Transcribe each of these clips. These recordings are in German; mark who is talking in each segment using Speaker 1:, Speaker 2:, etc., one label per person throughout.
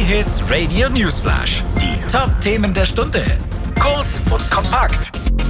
Speaker 1: J-Hits Radio Newsflash. Die Top-Themen der Stunde. Kurz und kompakt.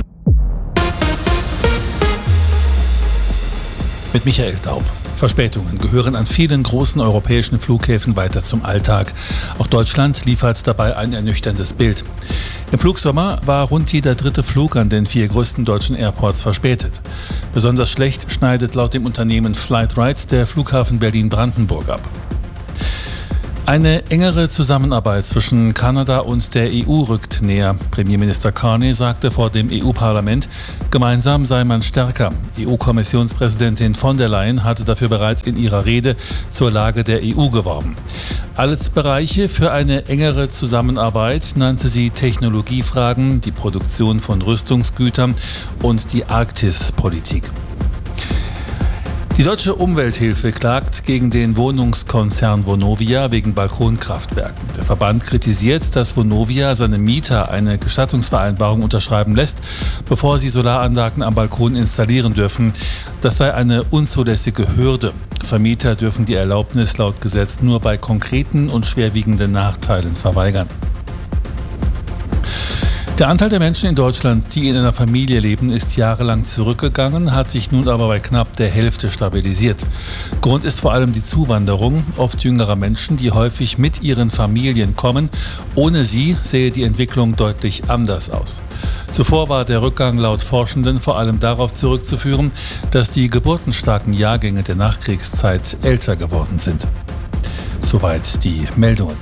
Speaker 2: Mit Michael Daub. Verspätungen gehören an vielen großen europäischen Flughäfen weiter zum Alltag. Auch Deutschland liefert dabei ein ernüchterndes Bild. Im Flugsommer war rund jeder dritte Flug an den 4 größten deutschen Airports verspätet. Besonders schlecht schneidet laut dem Unternehmen Flightright der Flughafen Berlin-Brandenburg ab. Eine engere Zusammenarbeit zwischen Kanada und der EU rückt näher. Premierminister Carney sagte vor dem EU-Parlament, gemeinsam sei man stärker. EU-Kommissionspräsidentin von der Leyen hatte dafür bereits in ihrer Rede zur Lage der EU geworben. Alles Bereiche für eine engere Zusammenarbeit nannte sie Technologiefragen, die Produktion von Rüstungsgütern und die Arktispolitik. Die Deutsche Umwelthilfe klagt gegen den Wohnungskonzern Vonovia wegen Balkonkraftwerken. Der Verband kritisiert, dass Vonovia seine Mieter eine Gestattungsvereinbarung unterschreiben lässt, bevor sie Solaranlagen am Balkon installieren dürfen. Das sei eine unzulässige Hürde. Vermieter dürfen die Erlaubnis laut Gesetz nur bei konkreten und schwerwiegenden Nachteilen verweigern. Der Anteil der Menschen in Deutschland, die in einer Familie leben, ist jahrelang zurückgegangen, hat sich nun aber bei knapp der Hälfte stabilisiert. Grund ist vor allem die Zuwanderung, oft jüngerer Menschen, die häufig mit ihren Familien kommen. Ohne sie sähe die Entwicklung deutlich anders aus. Zuvor war der Rückgang laut Forschenden vor allem darauf zurückzuführen, dass die geburtenstarken Jahrgänge der Nachkriegszeit älter geworden sind. Soweit die Meldungen.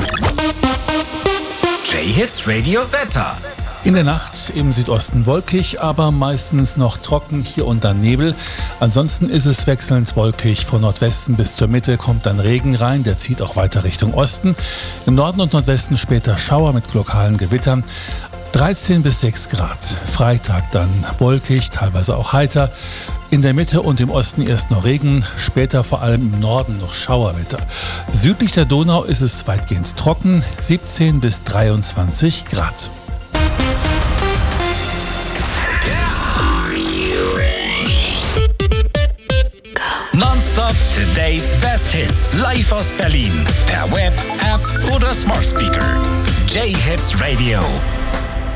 Speaker 1: J-Hits Radio Wetter.
Speaker 2: In der Nacht im Südosten wolkig, aber meistens noch trocken, hier und da Nebel. Ansonsten ist es wechselnd wolkig. Von Nordwesten bis zur Mitte kommt dann Regen rein, der zieht auch weiter Richtung Osten. Im Norden und Nordwesten später Schauer mit lokalen Gewittern. 13 bis 6 Grad. Freitag dann wolkig, teilweise auch heiter. In der Mitte und im Osten erst noch Regen, später vor allem im Norden noch Schauerwetter. Südlich der Donau ist es weitgehend trocken, 17 bis 23 Grad.
Speaker 1: Nonstop Today's Best Hits. Live aus Berlin. Per Web, App oder Smart Speaker. J-Hits Radio.